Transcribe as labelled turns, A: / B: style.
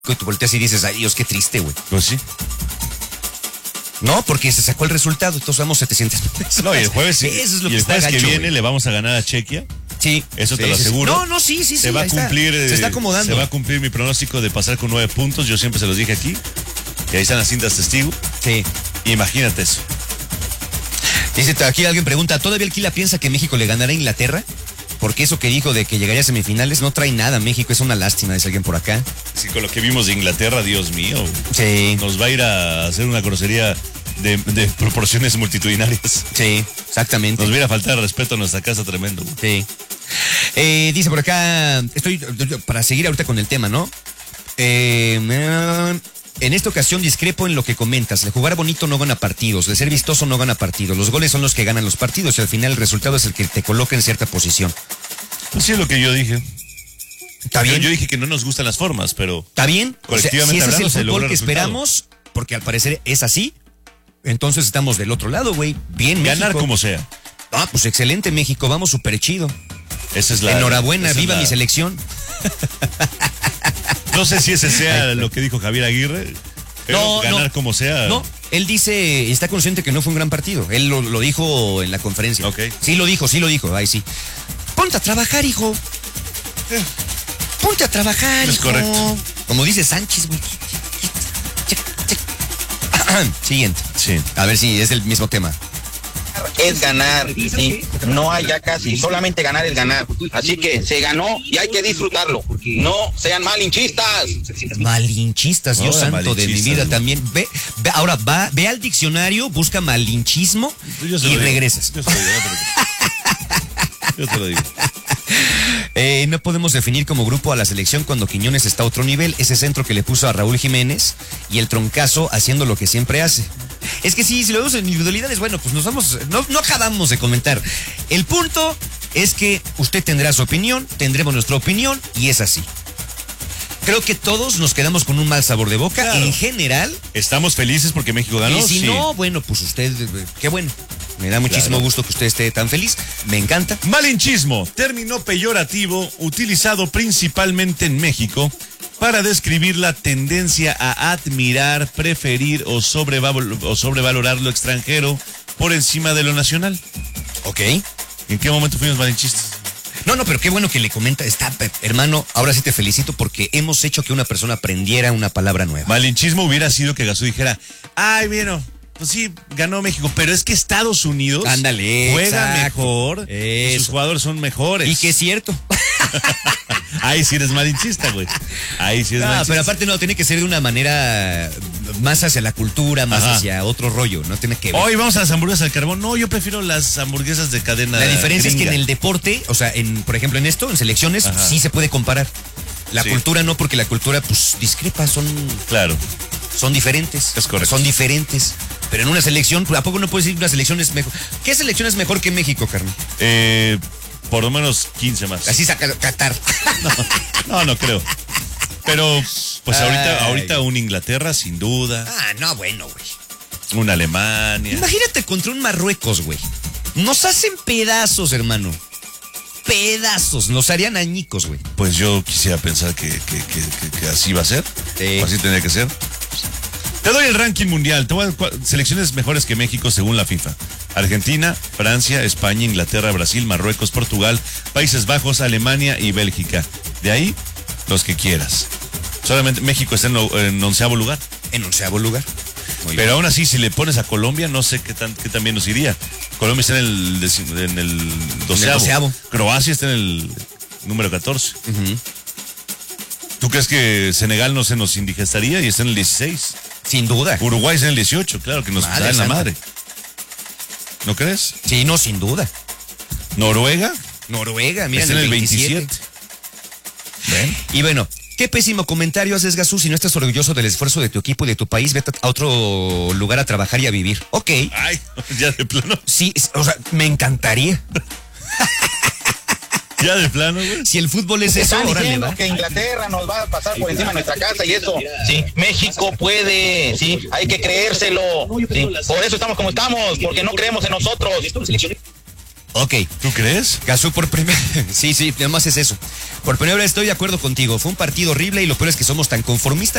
A: y tú volteas y dices, ay Dios, qué triste, güey.
B: Pues sí.
A: No, porque se sacó el resultado, entonces damos 700 pesos.
B: No, y el jueves,
A: eso es lo
B: y
A: que
B: el
A: está
B: jueves
A: gacho,
B: que viene
A: güey.
B: le vamos a ganar a Chequia.
A: Sí.
B: Eso te
A: sí,
B: lo
A: sí,
B: aseguro.
A: No, sí.
B: Se va a cumplir.
A: Se está acomodando.
B: Se va a cumplir mi pronóstico de pasar con 9 puntos. Yo siempre se los dije aquí. Y ahí están las cintas testigo.
A: Sí.
B: Imagínate eso.
A: Dice, aquí alguien pregunta, ¿todavía el Kila piensa que México le ganará a Inglaterra? Porque eso que dijo de que llegaría a semifinales no trae nada. México es una lástima, dice alguien por acá.
B: Sí, con lo que vimos de Inglaterra, Dios mío.
A: Sí.
B: Nos va a ir a hacer una grosería de proporciones multitudinarias.
A: Sí, exactamente.
B: Nos va a ir a faltar respeto a nuestra casa tremendo.
A: Sí. Dice por acá, estoy para seguir ahorita con el tema, ¿no? En esta ocasión discrepo en lo que comentas. De jugar bonito no gana partidos, de ser vistoso no gana partidos. Los goles son los que ganan los partidos y al final el resultado es el que te coloca en cierta posición.
B: Pues sí es lo que yo dije.
A: ¿Está bien?
B: Yo dije que no nos gustan las formas, pero...
A: ¿Está bien?
B: Colectivamente
A: si ese
B: hablando,
A: es
B: se
A: el
B: logra
A: fútbol que
B: el resultado.
A: esperamos, porque al parecer es así, entonces estamos del otro lado, güey. Bien,
B: Ganar
A: México.
B: como sea.
A: Ah, pues excelente, México. Vamos súper chido.
B: Esa es la...
A: Enhorabuena,
B: esa es
A: viva
B: la-
A: mi selección.
B: No sé si ese sea lo que dijo Javier Aguirre, pero
A: No,
B: ganar
A: no.
B: como sea...
A: No, él dice, está consciente que no fue un gran partido. Él lo dijo en la conferencia.
B: Ok.
A: Sí lo dijo, ahí sí. Ponte a trabajar, hijo. Ponte a trabajar,
B: Es
A: hijo.
B: correcto.
A: Como dice Sánchez, güey. Siguiente.
B: Sí.
A: A ver si es el mismo tema.
C: Es ganar, ¿sí? No hay ya casi, solamente ganar es ganar. Así que se ganó y hay que disfrutarlo. No sean malinchistas.
A: Malinchistas, Dios
B: Ahora
A: santo de mi
B: malinchistas,
A: vida
B: güey.
A: también. Ahora ve al diccionario, busca malinchismo
B: Yo se
A: y
B: lo digo.
A: regresas.
B: Yo se lo digo, no te preocupes. Yo te lo digo.
A: No podemos definir como grupo a la selección cuando Quiñones está a otro nivel. Ese centro que le puso a Raúl Jiménez y el troncazo haciendo lo que siempre hace. Es que sí, si lo vemos en individualidades, bueno, pues nos vamos, no acabamos de comentar. El punto es que usted tendrá su opinión, tendremos nuestra opinión y es así. Creo que todos nos quedamos con un mal sabor de boca.
B: Claro.
A: En general.
B: ¿Estamos felices porque México ganó?
A: Y si
B: Sí.
A: no, bueno, pues usted, qué bueno. Me da muchísimo
B: Claro.
A: gusto que usted esté tan feliz. Me encanta.
B: Malinchismo, término peyorativo utilizado principalmente en México para describir la tendencia a admirar, preferir o sobrevalorar lo extranjero por encima de lo nacional.
A: Ok.
B: ¿En qué momento fuimos malinchistas?
A: No, pero qué bueno que le comenta. Hermano, ahora sí te felicito porque hemos hecho que una persona aprendiera una palabra nueva.
B: Malinchismo hubiera sido que Gasú dijera, ay, bueno, pues sí, ganó México, pero es que Estados Unidos
A: Ándale,
B: juega
A: exacto.
B: mejor y
A: Eso.
B: sus jugadores son mejores.
A: Y que es cierto.
B: Ahí sí eres malinchista, güey. Ahí sí eres
A: No,
B: malinchista.
A: pero aparte no, tiene que ser de una manera más hacia la cultura, más
B: Ajá.
A: hacia otro rollo, no tiene que ver.
B: Hoy vamos a las hamburguesas al carbón. No, yo prefiero las hamburguesas de cadena.
A: La diferencia es que
B: gringa.
A: en el deporte, o sea, por ejemplo en esto, en selecciones,
B: Ajá.
A: sí se puede comparar. La
B: Sí.
A: cultura no, porque la cultura pues discrepa, son
B: Claro.
A: diferentes.
B: Es correcto.
A: Son diferentes. Pero en una selección, ¿a poco no puedes decir que una selección es mejor? ¿Qué selección es mejor que México, carnal?
B: Por lo menos 15 más.
A: Así saca Qatar.
B: No creo. Pero, pues
A: Ay.
B: ahorita un Inglaterra, sin duda.
A: Ah, no, bueno, güey.
B: Una Alemania.
A: Imagínate contra un Marruecos, güey. Nos hacen pedazos, hermano. Pedazos. Nos harían añicos, güey.
B: Pues yo quisiera pensar que así va a ser.
A: Sí.
B: O así tendría que ser. Te doy el ranking mundial. Te voy a dar selecciones mejores que México según la FIFA. Argentina, Francia, España, Inglaterra, Brasil, Marruecos, Portugal, Países Bajos, Alemania y Bélgica. De ahí, los que quieras. Solamente México está en 11º lugar.
A: En 11º lugar. Muy
B: Pero aún así, si le pones a Colombia, no sé qué tan bien nos iría. Colombia está en el 12º.
A: 12º.
B: Croacia está en el número 14.
A: bien. Ujú.
B: ¿Tú crees que Senegal no se nos indigestaría y está en el 16?
A: Sin duda.
B: Uruguay está en el 18, claro que nos
A: Madre
B: da en la
A: santa.
B: madre. ¿No crees?
A: Sí, no, sin duda.
B: Noruega
A: Noruega, mira,
B: está en el 27. ¿Ven?
A: Y bueno, qué pésimo comentario haces, Gasú. Si no estás orgulloso del esfuerzo de tu equipo y de tu país, vete a otro lugar a trabajar y a vivir. Ok.
B: Ay, ya de plano.
A: Sí, o sea, me encantaría.
B: Ya de plano, güey.
A: Si el fútbol es eso,
C: Están
A: órale,
C: diciendo
A: va.
C: que Inglaterra nos va a pasar por encima de nuestra casa y eso. Sí, México puede, sí, hay que creérselo. Sí, por eso estamos como estamos, porque no creemos en nosotros.
A: Ok.
B: ¿Tú crees?
A: Cazú por primera sí, nada más es eso. Por primera vez estoy de acuerdo contigo. Fue un partido horrible y lo peor es que somos tan conformistas